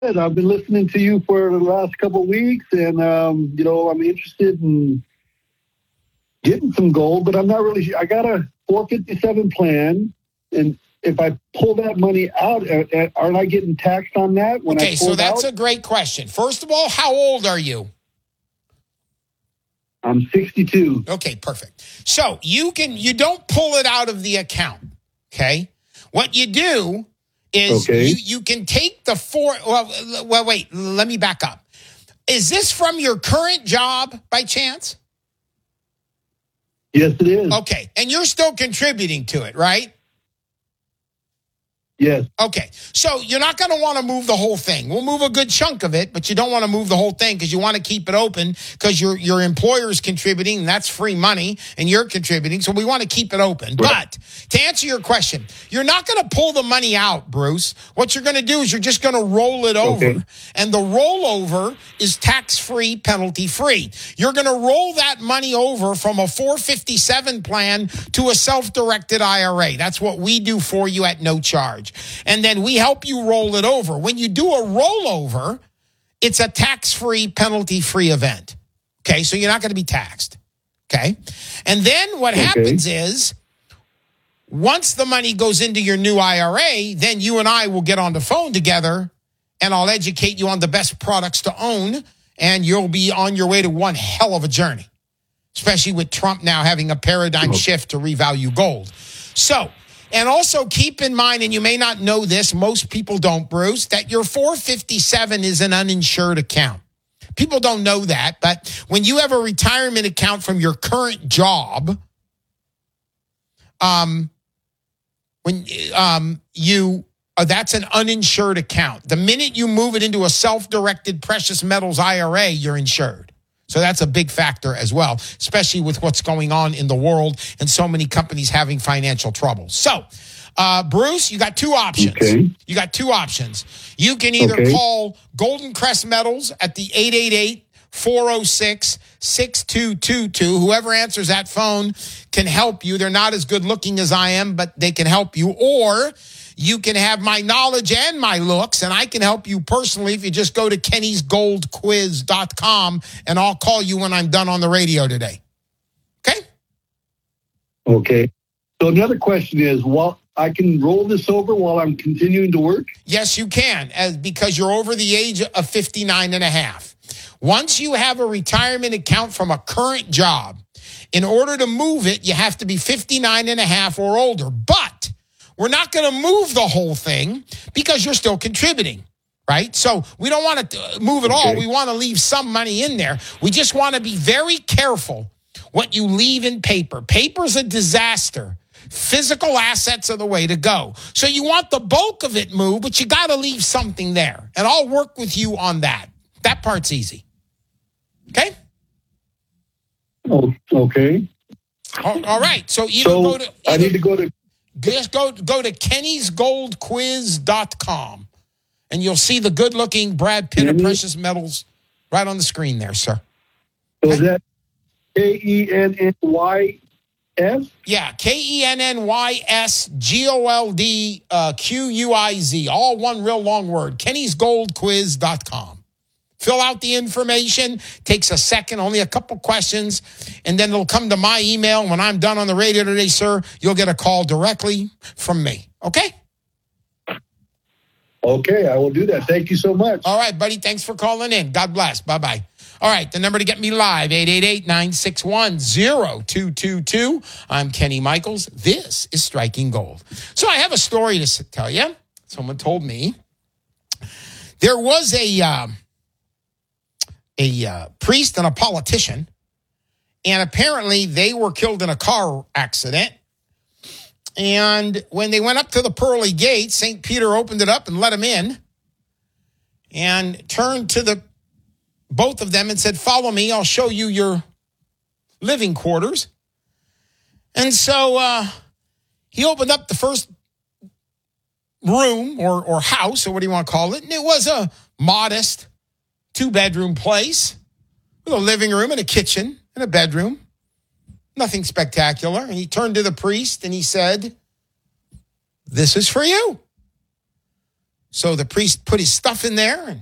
I've been listening to you for the last couple of weeks, and I'm interested in getting some gold, but I'm not really sure. I got a 457 plan, and if I pull that money out, aren't I getting taxed on that? Okay, so that's a great question. First of all, how old are you? I'm 62. Okay, perfect. So you don't pull it out of the account. Okay, what you do is you can take the wait, let me back up. Is this from your current job by chance? Yes, it is. Okay, and you're still contributing to it, right? Yes. Okay, so you're not going to want to move the whole thing. We'll move a good chunk of it, but you don't want to move the whole thing because you want to keep it open because your employer is contributing, and that's free money, and you're contributing, so we want to keep it open. Right. But to answer your question, you're not going to pull the money out, Bruce. What you're going to do is you're just going to roll it over, and the rollover is tax-free, penalty-free. You're going to roll that money over from a 457 plan to a self-directed IRA. That's what we do for you at no charge. And then we help you roll it over. When you do a rollover, it's a tax-free, penalty-free event. Okay, so you're not going to be taxed. Okay? And then what happens is, once the money goes into your new IRA, then you and I will get on the phone together, and I'll educate you on the best products to own, and you'll be on your way to one hell of a journey, especially with Trump now having a paradigm shift to revalue gold. So, and also keep in mind, and you may not know this, most people don't, Bruce, that your 457 is an uninsured account. People don't know that, but when you have a retirement account from your current job, that's an uninsured account. The minute you move it into a self-directed precious metals IRA, you're insured. So that's a big factor as well, especially with what's going on in the world and so many companies having financial trouble. So, Bruce, you got two options. Okay. You got two options. You can either call Golden Crest Metals at the 888-406-6222. Whoever answers that phone can help you. They're not as good looking as I am, but they can help you. Or you can have my knowledge and my looks, and I can help you personally if you just go to kennysgoldquiz.com, and I'll call you when I'm done on the radio today. Okay? Okay. So another question is, I can roll this over while I'm continuing to work? Yes, you can, because you're over the age of 59 and a half. Once you have a retirement account from a current job, in order to move it, you have to be 59 and a half or older. But we're not going to move the whole thing because you're still contributing, right? So we don't want to move it all. We want to leave some money in there. We just want to be very careful what you leave in paper. Paper's a disaster. Physical assets are the way to go. So you want the bulk of it moved, but you got to leave something there. And I'll work with you on that. That part's easy. Okay? Oh, okay. All right. So I need to go to... Just go to kennysgoldquiz.com, and you'll see the good-looking Brad Pitt of Precious Metals right on the screen there, sir. So is that KENNYS? Yeah, KENNYSGOLDQUIZ, all one real long word, kennysgoldquiz.com. Fill out the information. Takes a second, only a couple questions, and then it'll come to my email. When I'm done on the radio today, sir, you'll get a call directly from me. Okay? Okay, I will do that. Thank you so much. All right, buddy. Thanks for calling in. God bless. Bye-bye. All right, the number to get me live, 888-961-0222. I'm Kenny Michaels. This is Striking Gold. So I have a story to tell you. Someone told me there was a priest and a politician, and apparently they were killed in a car accident. And when they went up to the pearly gates, St. Peter opened it up and let them in and turned to both of them and said, "Follow me, I'll show you your living quarters." And so he opened up the first room or house, or what do you want to call it, and it was a modest 2-bedroom place with a living room and a kitchen and a bedroom. Nothing spectacular. And he turned to the priest and he said, "This is for you." So the priest put his stuff in there and